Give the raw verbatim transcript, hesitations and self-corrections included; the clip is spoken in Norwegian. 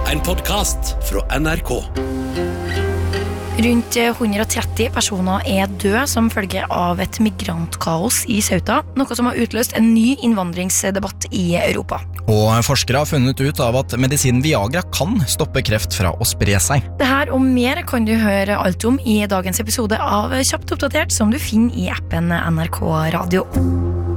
En podcast fra N R K. Rundt hundre og tretti personer er døde som følge av et migrantkaos i Ceuta, noe som har utløst en ny innvandringsdebatt i Europa. Og forskere har funnet ut av at medisinen Viagra kan stoppe kreft fra å spre seg. Det her og mer kan du høre alt om i dagens episode av Kjapt oppdatert, som du finner i appen N R K Radio.